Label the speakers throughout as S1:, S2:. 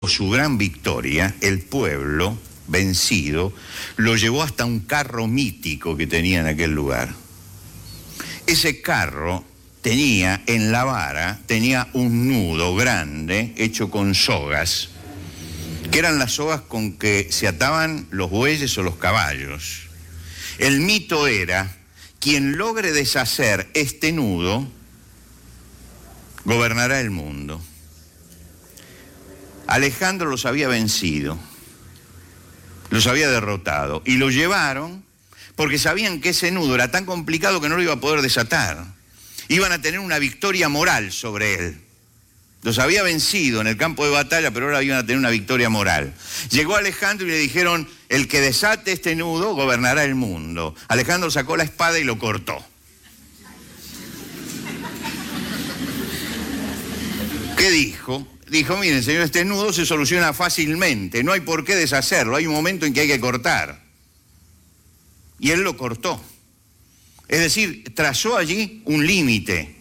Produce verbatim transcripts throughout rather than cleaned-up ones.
S1: su gran victoria, el pueblo vencido lo llevó hasta un carro mítico que tenía en aquel lugar. Ese carro tenía en la vara, tenía un nudo grande hecho con sogas, que eran las sogas con que se ataban los bueyes o los caballos. El mito era: quien logre deshacer este nudo, gobernará el mundo. Alejandro los había vencido, los había derrotado, y lo llevaron porque sabían que ese nudo era tan complicado que no lo iba a poder desatar. Iban a tener una victoria moral sobre él. Los había vencido en el campo de batalla, pero ahora iban a tener una victoria moral. Llegó Alejandro y le dijeron: el que desate este nudo gobernará el mundo. Alejandro sacó la espada y lo cortó. ¿Qué dijo? Dijo: miren, señor, este nudo se soluciona fácilmente, no hay por qué deshacerlo, hay un momento en que hay que cortar. Y él lo cortó. Es decir, trazó allí un límite.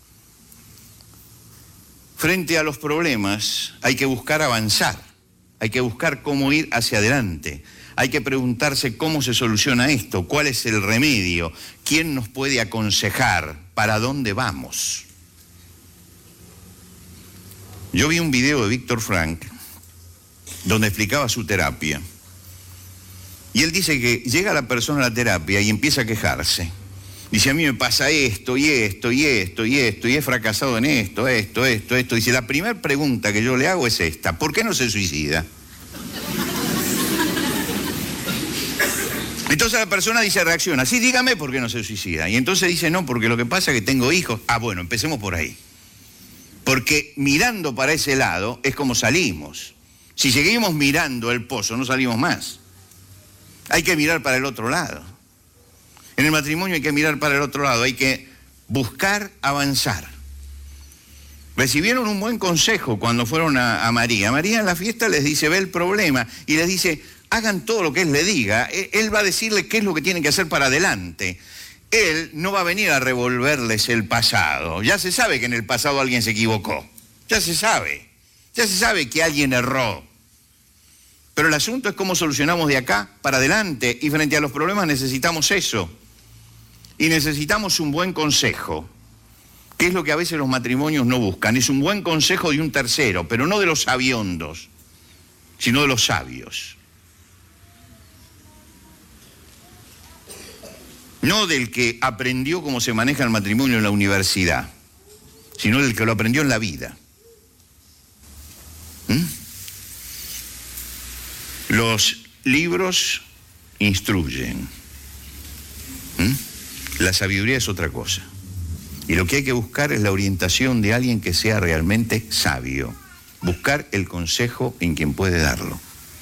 S1: Frente a los problemas hay que buscar avanzar, hay que buscar cómo ir hacia adelante, hay que preguntarse cómo se soluciona esto, cuál es el remedio, quién nos puede aconsejar, para dónde vamos. Yo vi un video de Víctor Frank donde explicaba su terapia. Y él dice que llega la persona a la terapia y empieza a quejarse. Dice: a mí me pasa esto y esto y esto y esto y he fracasado en esto, esto, esto, esto. Dice: la primera pregunta que yo le hago es esta: ¿por qué no se suicida? Entonces la persona dice, reacciona: sí, dígame por qué no se suicida. Y entonces dice: no, porque lo que pasa es que tengo hijos. Ah, bueno, empecemos por ahí. Porque mirando para ese lado es como salimos. Si seguimos mirando el pozo, no salimos más. Hay que mirar para el otro lado. En el matrimonio hay que mirar para el otro lado, hay que buscar avanzar. Recibieron un buen consejo cuando fueron a, a María. María en la fiesta les dice, ve el problema, y les dice: hagan todo lo que él le diga. Él va a decirle qué es lo que tienen que hacer para adelante. Él no va a venir a revolverles el pasado. Ya se sabe que en el pasado alguien se equivocó. Ya se sabe. Ya se sabe que alguien erró. Pero el asunto es cómo solucionamos de acá para adelante. Y frente a los problemas necesitamos eso. Y necesitamos un buen consejo. ¿Qué es lo que a veces los matrimonios no buscan? Es un buen consejo de un tercero, pero no de los sabiondos, sino de los sabios. No del que aprendió cómo se maneja el matrimonio en la universidad, sino del que lo aprendió en la vida. ¿Mm? Los libros instruyen. ¿Mm? La sabiduría es otra cosa. Y lo que hay que buscar es la orientación de alguien que sea realmente sabio. Buscar el consejo en quien puede darlo.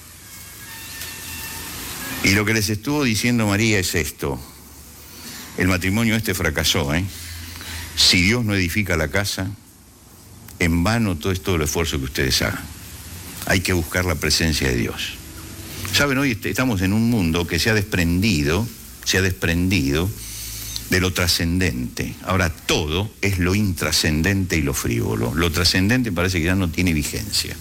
S1: Y lo que les estuvo diciendo María es esto. El matrimonio este fracasó, ¿eh? Si Dios no edifica la casa, en vano todo es todo el esfuerzo que ustedes hagan. Hay que buscar la presencia de Dios. Saben, hoy estamos en un mundo que se ha desprendido, se ha desprendido de lo trascendente. Ahora todo es lo intrascendente y lo frívolo. Lo trascendente parece que ya no tiene vigencia.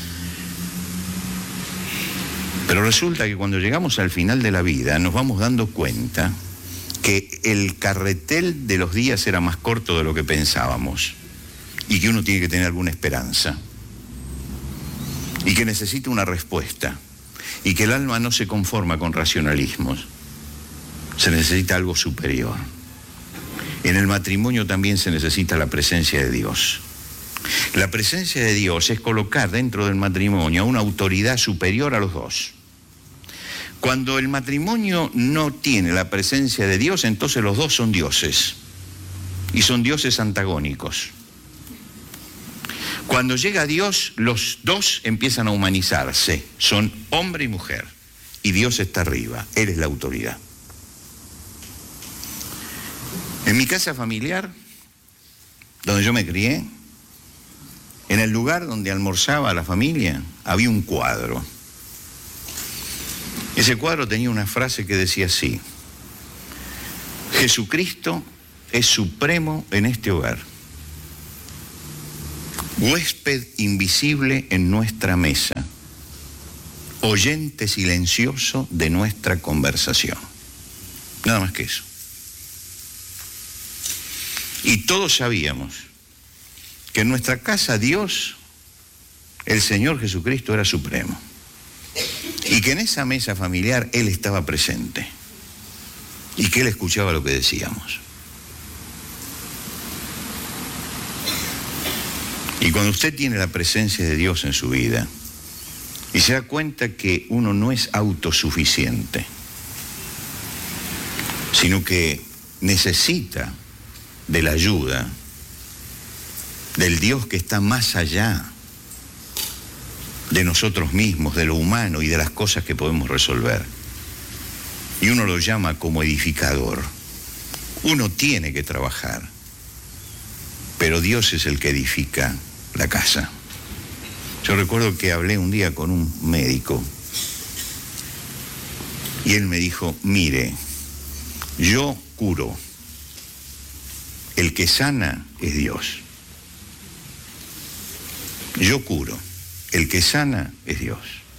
S1: Pero resulta que cuando llegamos al final de la vida nos vamos dando cuenta que el carretel de los días era más corto de lo que pensábamos y que uno tiene que tener alguna esperanza y que necesita una respuesta y que el alma no se conforma con racionalismos, se necesita algo superior. En el matrimonio también se necesita la presencia de Dios. La presencia de Dios es colocar dentro del matrimonio a una autoridad superior a los dos. Cuando el matrimonio no tiene la presencia de Dios, entonces los dos son dioses. Y son dioses antagónicos. Cuando llega Dios, los dos empiezan a humanizarse. Son hombre y mujer. Y Dios está arriba. Él es la autoridad. En mi casa familiar, donde yo me crié, en el lugar donde almorzaba la familia, había un cuadro. Ese cuadro tenía una frase que decía así: Jesucristo es supremo en este hogar. huésped invisible en nuestra mesa, oyente silencioso de nuestra conversación. Nada más que eso. Y todos sabíamos que en nuestra casa Dios, el Señor Jesucristo, era supremo. Y que en esa mesa familiar Él estaba presente. Y que Él escuchaba lo que decíamos. Y cuando usted tiene la presencia de Dios en su vida y se da cuenta que uno no es autosuficiente, sino que necesita de la ayuda del Dios que está más allá de nosotros mismos, de lo humano y de las cosas que podemos resolver. Y uno lo llama como edificador. Uno tiene que trabajar, pero Dios es el que edifica la casa. Yo recuerdo que hablé un día con un médico y él me dijo, mire, yo curo, el que sana es Dios. Yo curo, el que sana es Dios.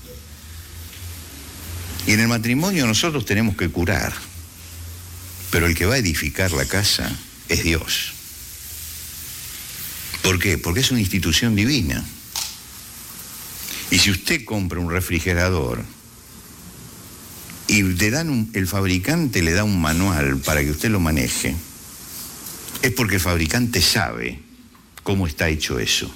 S1: Y en el matrimonio nosotros tenemos que curar, pero el que va a edificar la casa es Dios. ¿Por qué? Porque es una institución divina. Y si usted compra un refrigerador y le dan un, el fabricante le da un manual para que usted lo maneje, es porque el fabricante sabe cómo está hecho eso.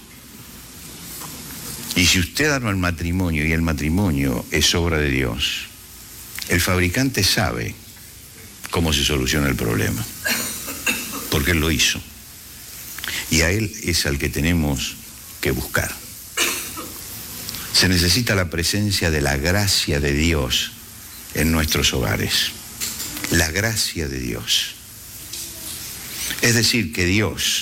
S1: Y si usted arma el matrimonio y el matrimonio es obra de Dios, el fabricante sabe cómo se soluciona el problema, porque Él lo hizo. Y a Él es al que tenemos que buscar. Se necesita la presencia de la gracia de Dios en nuestros hogares. La gracia de Dios. Es decir, que Dios,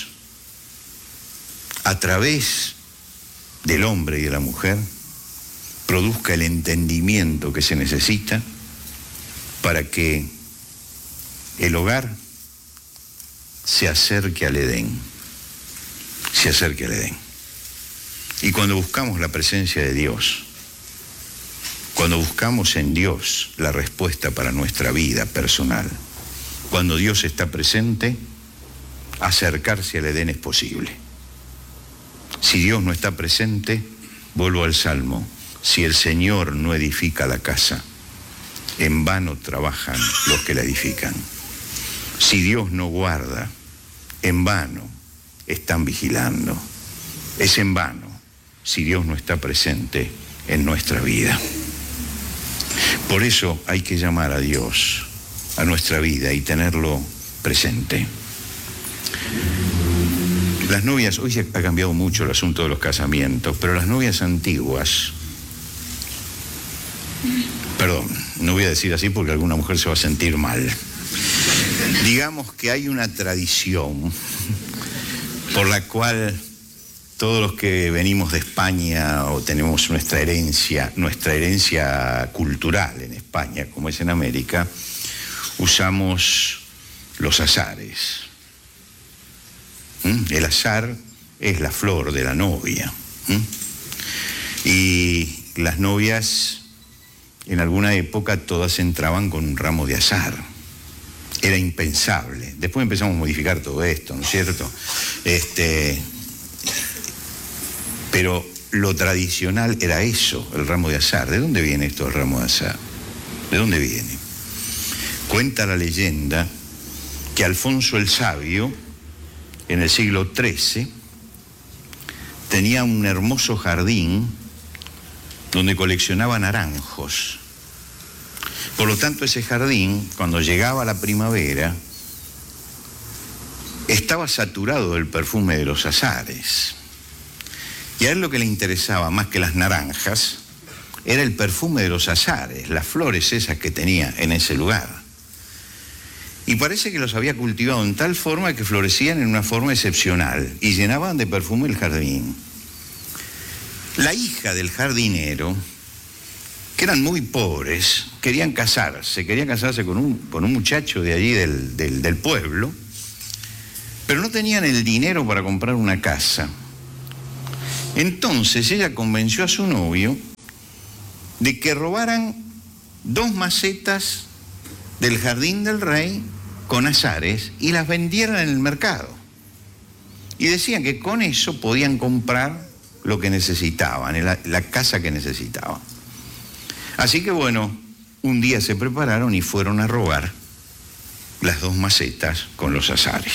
S1: a través del hombre y de la mujer, produzca el entendimiento que se necesita para que el hogar se acerque al Edén. Se acerque al Edén. Y cuando buscamos la presencia de Dios, cuando buscamos en Dios la respuesta para nuestra vida personal, cuando Dios está presente, acercarse al Edén es posible. Si Dios no está presente, vuelvo al Salmo, si el Señor no edifica la casa, en vano trabajan los que la edifican. Si Dios no guarda, en vano están vigilando. Es en vano si Dios no está presente en nuestra vida. Por eso hay que llamar a Dios a nuestra vida y tenerlo presente. Las novias, hoy se ha cambiado mucho el asunto de los casamientos, pero las novias antiguas, perdón, no voy a decir así porque alguna mujer se va a sentir mal. Digamos que hay una tradición por la cual todos los que venimos de España o tenemos nuestra herencia, nuestra herencia cultural en España, como es en América, usamos los azares. ¿Mm? El azar es la flor de la novia. ¿Mm? Y las novias, en alguna época, todas entraban con un ramo de azar. Era impensable. Después empezamos a modificar todo esto, ¿no es cierto? Este, pero lo tradicional era eso, el ramo de azar. ¿De dónde viene esto, el ramo de azar? ¿De dónde viene? Cuenta la leyenda que Alfonso el Sabio, en el siglo trece, tenía un hermoso jardín donde coleccionaba naranjos. Por lo tanto, ese jardín, cuando llegaba la primavera, estaba saturado del perfume de los azares. Y a él lo que le interesaba más que las naranjas era el perfume de los azares, las flores esas que tenía en ese lugar. Y parece que los había cultivado en tal forma que florecían en una forma excepcional y llenaban de perfume el jardín. La hija del jardinero, que eran muy pobres, querían casarse, querían casarse con un, con un muchacho de allí del, del, del pueblo, pero no tenían el dinero para comprar una casa. Entonces ella convenció a su novio de que robaran dos macetas del jardín del rey con azares y las vendieran en el mercado. Y decían que con eso podían comprar lo que necesitaban, la, la casa que necesitaban. Así que bueno, un día se prepararon y fueron a robar las dos macetas con los azares.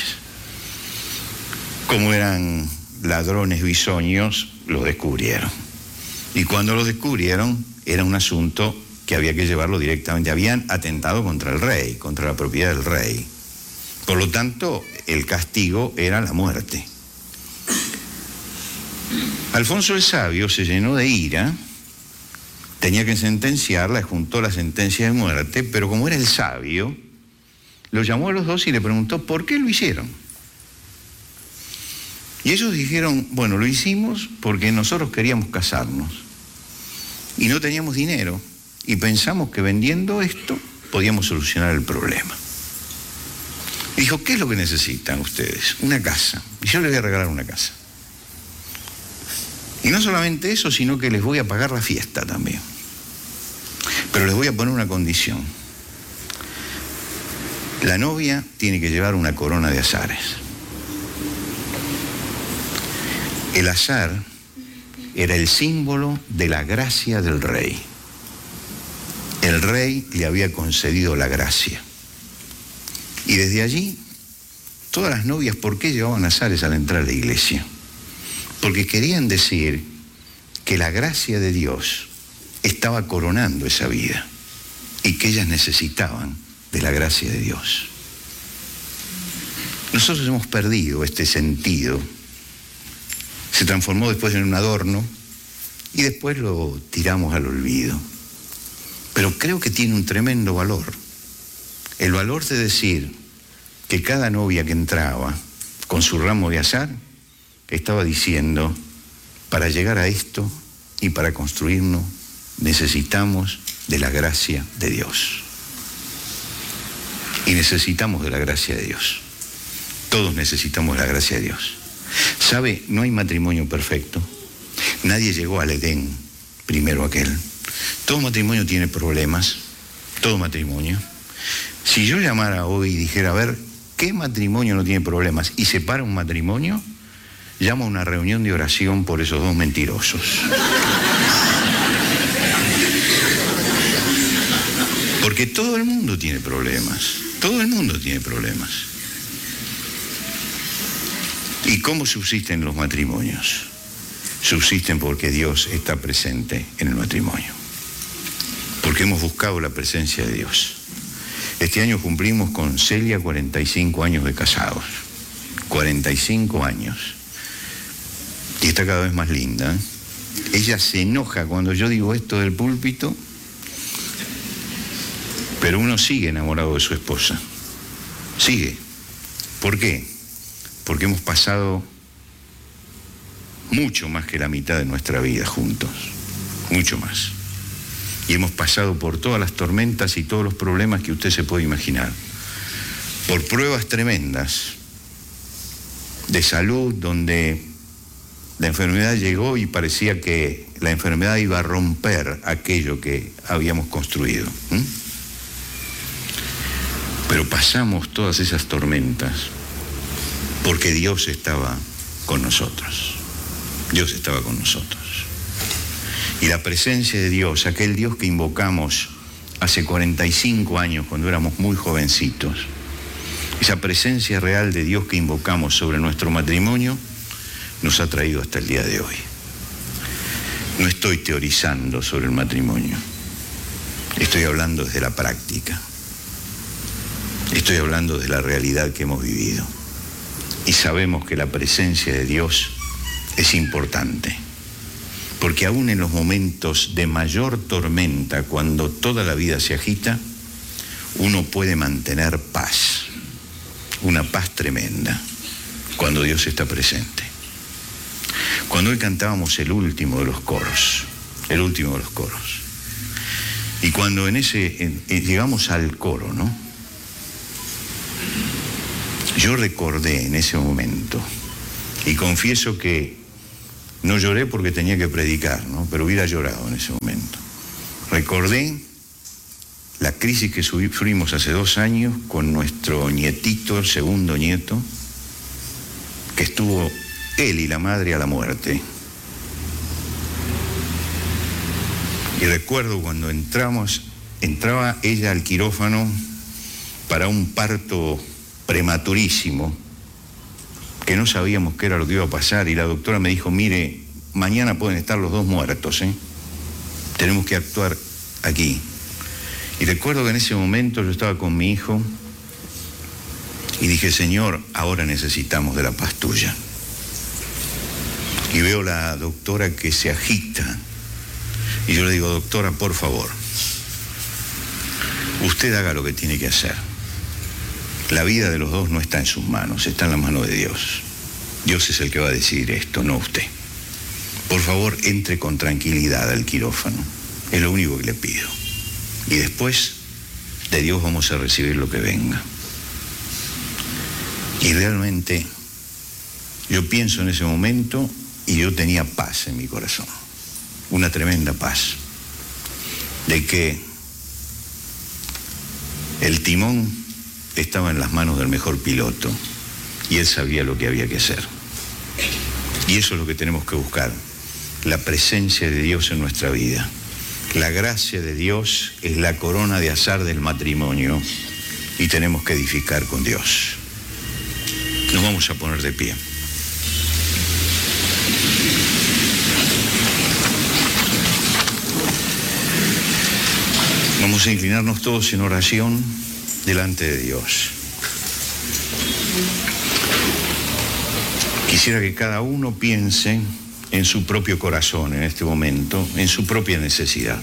S1: Como eran ladrones bisoños, lo descubrieron. Y cuando lo descubrieron, era un asunto que había que llevarlo directamente. Habían atentado contra el rey, contra la propiedad del rey. Por lo tanto, el castigo era la muerte. Alfonso el Sabio se llenó de ira, tenía que sentenciarla, juntó la sentencia de muerte, pero como era el sabio, lo llamó a los dos y le preguntó por qué lo hicieron. Y ellos dijeron, bueno, lo hicimos porque nosotros queríamos casarnos y no teníamos dinero y pensamos que vendiendo esto podíamos solucionar el problema. Dijo, ¿qué es lo que necesitan ustedes? Una casa. Y yo les voy a regalar una casa. Y no solamente eso, sino que les voy a pagar la fiesta también. Pero les voy a poner una condición. La novia tiene que llevar una corona de azares. El azar era el símbolo de la gracia del rey. El rey le había concedido la gracia. Y desde allí, todas las novias, ¿por qué llevaban azares al entrar a la iglesia? Porque querían decir que la gracia de Dios estaba coronando esa vida y que ellas necesitaban de la gracia de Dios. Nosotros hemos perdido este sentido. Se transformó después en un adorno y después lo tiramos al olvido. Pero creo que tiene un tremendo valor. El valor de decir que cada novia que entraba con su ramo de azar estaba diciendo, para llegar a esto y para construirnos necesitamos de la gracia de Dios. Y necesitamos de la gracia de Dios. Todos necesitamos la gracia de Dios. ¿Sabe? No hay matrimonio perfecto. Nadie llegó al Edén primero aquel. Todo matrimonio tiene problemas. Todo matrimonio. Si yo llamara hoy y dijera, a ver, ¿qué matrimonio no tiene problemas? Y separa un matrimonio, llamo a una reunión de oración por esos dos mentirosos. Porque todo el mundo tiene problemas. Todo el mundo tiene problemas. ¿Y cómo subsisten los matrimonios? Subsisten porque Dios está presente en el matrimonio. Porque hemos buscado la presencia de Dios. Este año cumplimos con Celia cuarenta y cinco años de casados. cuarenta y cinco años. Y está cada vez más linda. Ella se enoja cuando yo digo esto del púlpito, pero uno sigue enamorado de su esposa. Sigue. ¿Por qué? Porque hemos pasado mucho más que la mitad de nuestra vida juntos. Mucho más. Y hemos pasado por todas las tormentas y todos los problemas que usted se puede imaginar. Por pruebas tremendas de salud, donde la enfermedad llegó y parecía que la enfermedad iba a romper aquello que habíamos construido. ¿Mm? Pero pasamos todas esas tormentas porque Dios estaba con nosotros. Dios estaba con nosotros. Y la presencia de Dios, aquel Dios que invocamos hace cuarenta y cinco años cuando éramos muy jovencitos, esa presencia real de Dios que invocamos sobre nuestro matrimonio, nos ha traído hasta el día de hoy. No estoy teorizando sobre el matrimonio. Estoy hablando desde la práctica. Estoy hablando de la realidad que hemos vivido. Y sabemos que la presencia de Dios es importante. Porque aún en los momentos de mayor tormenta, cuando toda la vida se agita, uno puede mantener paz. Una paz tremenda cuando Dios está presente. Cuando hoy cantábamos el último de los coros, el último de los coros, y cuando en ese en, en, llegamos al coro, ¿no? Yo recordé en ese momento, y confieso que No lloré porque tenía que predicar, ¿no? Pero hubiera llorado en ese momento. Recordé la crisis que sufrimos hace dos años con nuestro nietito, el segundo nieto, que estuvo él y la madre a la muerte. Y recuerdo cuando entramos, entraba ella al quirófano para un parto prematurísimo, que no sabíamos qué era lo que iba a pasar, y la doctora me dijo, mire, mañana pueden estar los dos muertos, ¿eh? Tenemos que actuar aquí. Y recuerdo que en ese momento yo estaba con mi hijo y dije, Señor, ahora necesitamos de la paz tuya. Y veo a la doctora que se agita, y yo le digo, doctora, por favor, usted haga lo que tiene que hacer. La vida de los dos no está en sus manos, está en la mano de Dios. Dios es el que va a decidir esto, no usted. Por favor, entre con tranquilidad al quirófano. Es lo único que le pido. Y después de Dios vamos a recibir lo que venga. Y realmente yo pienso en ese momento y yo tenía paz en mi corazón. Una tremenda paz. De que el timón estaba en las manos del mejor piloto y él sabía lo que había que hacer. Y eso es lo que tenemos que buscar, la presencia de Dios en nuestra vida. La gracia de Dios es la corona de azar del matrimonio y tenemos que edificar con Dios. Nos vamos a poner de pie. Vamos a inclinarnos todos en oración delante de Dios. Quisiera que cada uno piense en su propio corazón en este momento, en su propia necesidad.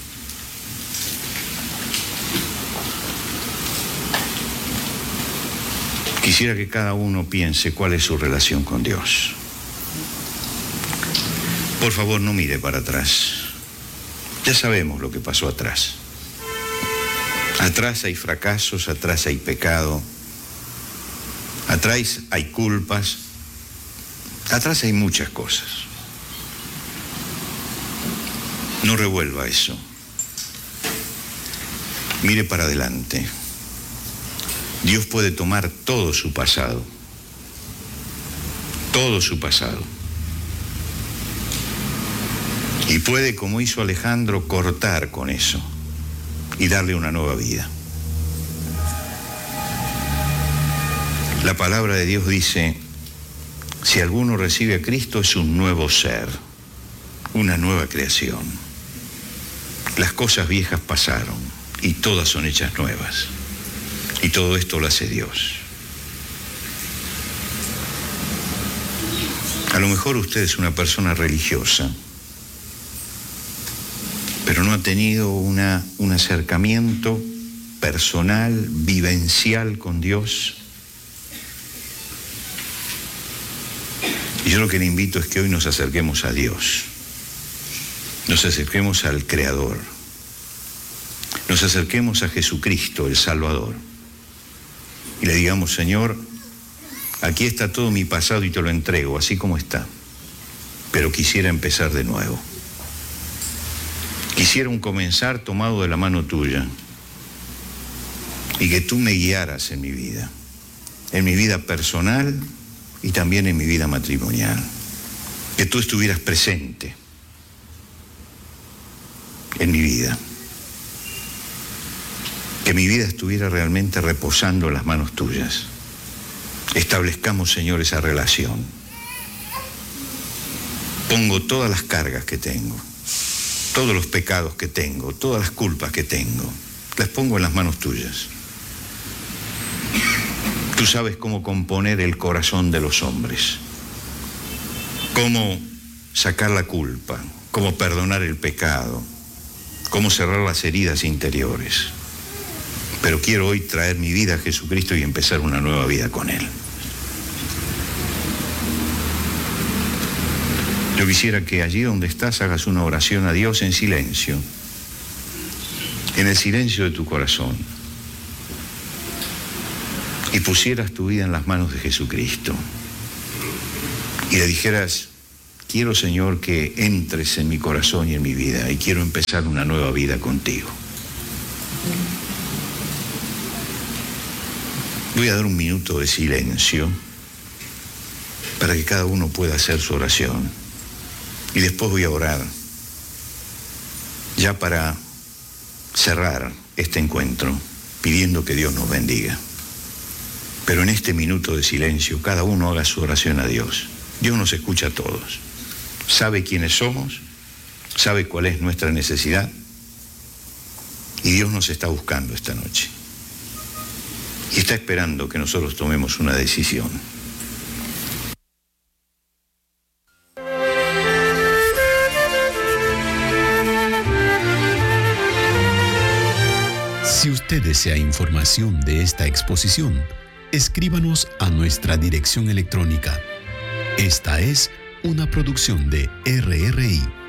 S1: Quisiera que cada uno piense cuál es su relación con Dios. Por favor, no mire para atrás. Ya sabemos lo que pasó atrás. Atrás hay fracasos, atrás hay pecado, atrás hay culpas, atrás hay muchas cosas. No revuelva eso. Mire para adelante. Dios puede tomar todo su pasado, todo su pasado, y puede, como hizo Alejandro, cortar con eso y darle una nueva vida. La palabra de Dios dice, si alguno recibe a Cristo es un nuevo ser, una nueva creación. Las cosas viejas pasaron y todas son hechas nuevas. Y todo esto lo hace Dios. A lo mejor usted es una persona religiosa, pero no ha tenido una, un acercamiento personal, vivencial con Dios. Y yo lo que le invito es que hoy nos acerquemos a Dios, nos acerquemos al Creador, nos acerquemos a Jesucristo, el Salvador, y le digamos, Señor, aquí está todo mi pasado y te lo entrego, así como está, pero quisiera empezar de nuevo. Quisiera un comenzar tomado de la mano tuya y que tú me guiaras en mi vida, en mi vida personal y también en mi vida matrimonial. Que tú estuvieras presente en mi vida. Que mi vida estuviera realmente reposando en las manos tuyas. Establezcamos, Señor, esa relación. Pongo todas las cargas que tengo, todos los pecados que tengo, todas las culpas que tengo, las pongo en las manos tuyas. Tú sabes cómo componer el corazón de los hombres, cómo sacar la culpa, cómo perdonar el pecado, cómo cerrar las heridas interiores. Pero quiero hoy traer mi vida a Jesucristo y empezar una nueva vida con Él. Yo quisiera que allí donde estás hagas una oración a Dios en silencio, en el silencio de tu corazón, y pusieras tu vida en las manos de Jesucristo y le dijeras, quiero, Señor, que entres en mi corazón y en mi vida, y quiero empezar una nueva vida contigo. Voy a dar un minuto de silencio para que cada uno pueda hacer su oración. Y después voy a orar, ya para cerrar este encuentro, pidiendo que Dios nos bendiga. Pero en este minuto de silencio, cada uno haga su oración a Dios. Dios nos escucha a todos. Sabe quiénes somos, sabe cuál es nuestra necesidad, y Dios nos está buscando esta noche. Y está esperando que nosotros tomemos una decisión.
S2: Si usted desea información de esta exposición, escríbanos a nuestra dirección electrónica. Esta es una producción de R R I.